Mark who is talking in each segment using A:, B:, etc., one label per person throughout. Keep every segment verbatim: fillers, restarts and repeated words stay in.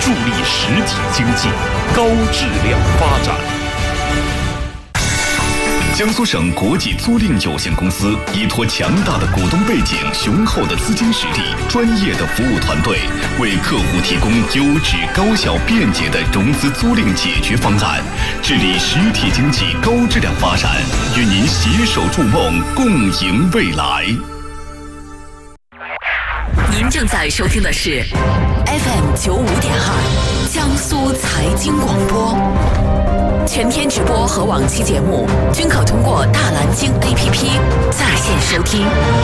A: 助力实体经济高质量发展。江苏省国际租赁有限公司依托强大的股东背景、雄厚的资金实力、专业的服务团队，为客户提供优质、高效、便捷的融资租赁解决方案，致力实体经济高质量发展，与您携手筑梦，共赢未来。
B: 您正在收听的是 F M 九五点二江苏财经广播。全天直播和往期节目均可通过大蓝鲸 A P P 在线收听。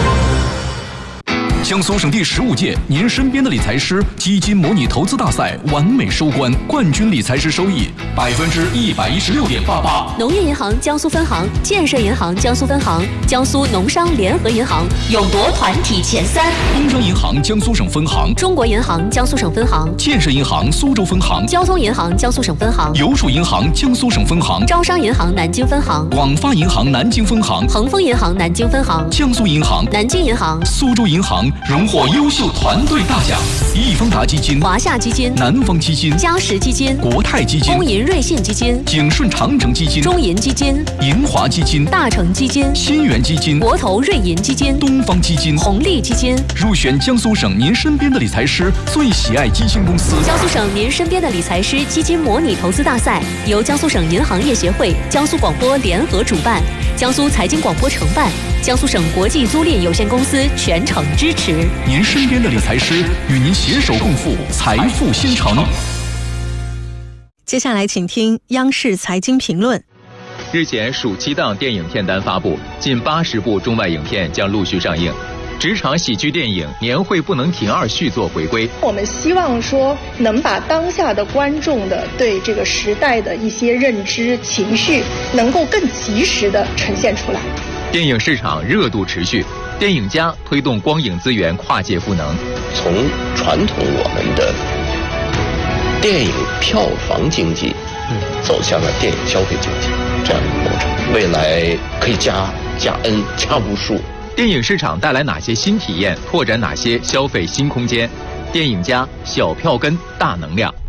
C: 江苏省第十五届您身边的理财师基金模拟投资大赛完美收官，冠军理财师收益百分之一百一十六点八八。
D: 农业银行江苏分行、建设银行江苏分行、江苏农商联合银行勇夺团体前三。
C: 工商银行江苏省分行、
D: 中国银行江苏省分行、
C: 建设银行苏州分行、
D: 交通银行江苏省分行、
C: 邮储银行江苏省分行、
D: 招商银行南京分行、
C: 广发银行南京分行、
D: 恒丰银行南京分行、
C: 江苏银行、
D: 南京银行、
C: 苏州银行荣获优秀团队大奖。易方达基金、
D: 华夏基金、
C: 南方基金、
D: 嘉实基金、
C: 国泰基金、
D: 工银瑞信基金、
C: 景顺长城基金、
D: 中银基金、
C: 银华基金、
D: 大成基金、
C: 新源基金、
D: 国投瑞银基金、
C: 东方基金、
D: 红利基金
C: 入选江苏省您身边的理财师最喜爱基金公司。
D: 江苏省您身边的理财师基金模拟投资大赛由江苏省银行业协会、江苏广播联合主办，江苏财经广播承办，江苏省国际租赁有限公司全程支持。
C: 您身边的理财师与您携手共赴财富新城。
E: 接下来请听央视财经评论。
F: 日前暑期档电影片单发布，近八十部中外影片将陆续上映。职场喜剧电影《年会不能停二》续作回归。
G: 我们希望说能把当下的观众的对这个时代的一些认知情绪能够更及时地呈现出来。
F: 电影市场热度持续，电影家推动光影资源跨界赋能，
H: 从传统我们的电影票房经济走向了电影消费经济这样一个过程，未来可以加加 N 加无数。
F: 电影市场带来哪些新体验，拓展哪些消费新空间？电影家小票根大能量。